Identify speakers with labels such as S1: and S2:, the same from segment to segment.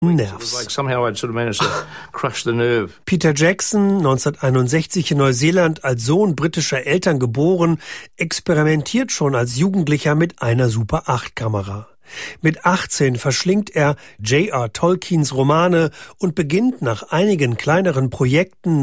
S1: Nervs. Peter Jackson, 1961 in Neuseeland als Sohn britischer Eltern geboren, experimentiert schon als Jugendlicher mit einer Super-8-Kamera. Mit 18 verschlingt er J.R. Tolkiens Romane und beginnt nach einigen kleineren Projekten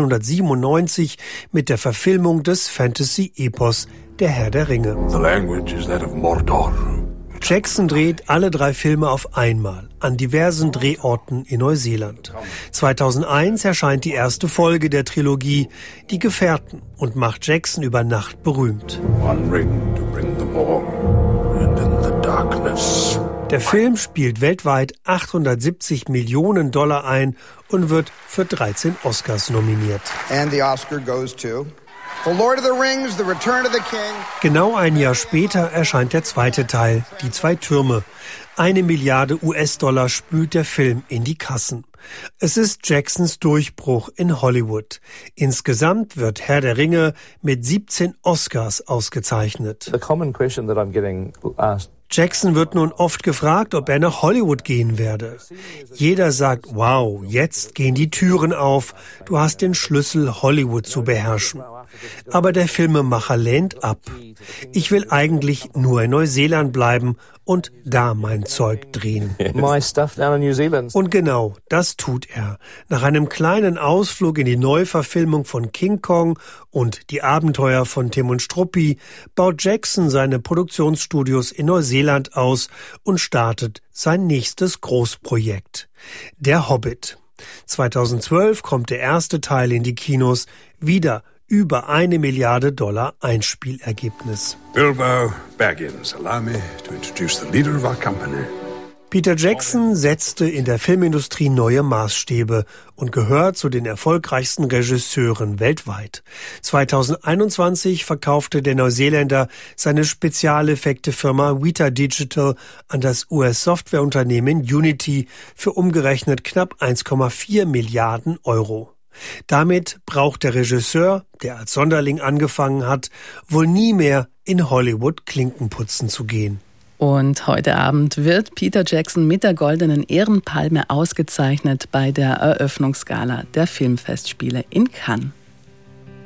S1: 1997 mit der Verfilmung des Fantasy-Epos Der Herr der Ringe.
S2: The language is that of Mordor.
S1: Jackson dreht alle 3 Filme auf einmal an diversen Drehorten in Neuseeland. 2001 erscheint die erste Folge der Trilogie Die Gefährten und macht Jackson über Nacht berühmt.
S2: One ring to bring them all, and in the darkness.
S1: Der Film spielt weltweit $870 Millionen ein und wird für 13 Oscars nominiert.
S3: And the Oscar goes to The Lord of the Rings, The Return of the King.
S1: Genau ein Jahr später erscheint der zweite Teil, Die 2 Türme. 1 Milliarde US-Dollar spült der Film in die Kassen. Es ist Jacksons Durchbruch in Hollywood. Insgesamt wird Herr der Ringe mit 17 Oscars ausgezeichnet.
S4: The common question that I'm getting asked.
S1: Jackson wird nun oft gefragt, ob er nach Hollywood gehen werde. Jeder sagt, wow, jetzt gehen die Türen auf, du hast den Schlüssel, Hollywood zu beherrschen. Aber der Filmemacher lehnt ab. Ich will eigentlich nur in Neuseeland bleiben und da mein Zeug drehen.
S4: My stuff down in New Zealand.
S1: Und genau, das tut er. Nach einem kleinen Ausflug in die Neuverfilmung von King Kong und die Abenteuer von Tim und Struppi baut Jackson seine Produktionsstudios in Neuseeland aus und startet sein nächstes Großprojekt. Der Hobbit. 2012 kommt der erste Teil in die Kinos, wieder über $1 Milliarde Einspielergebnis.
S2: Bilbo Baggins, allow me to introduce the leader of our company.
S1: Peter Jackson setzte in der Filmindustrie neue Maßstäbe und gehört zu den erfolgreichsten Regisseuren weltweit. 2021 verkaufte der Neuseeländer seine Spezialeffekte-Firma Weta Digital an das US-Softwareunternehmen Unity für umgerechnet knapp 1,4 Milliarden Euro. Damit braucht der Regisseur, der als Sonderling angefangen hat, wohl nie mehr in Hollywood Klinken putzen zu gehen.
S5: Und heute Abend wird Peter Jackson mit der Goldenen Ehrenpalme ausgezeichnet bei der Eröffnungsgala der Filmfestspiele in Cannes.